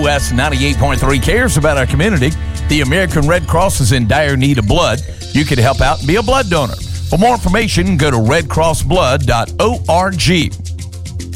WS 98.3 cares about our community. The American Red Cross is in dire need of blood. You can help out and be a blood donor. For more information, go to redcrossblood.org.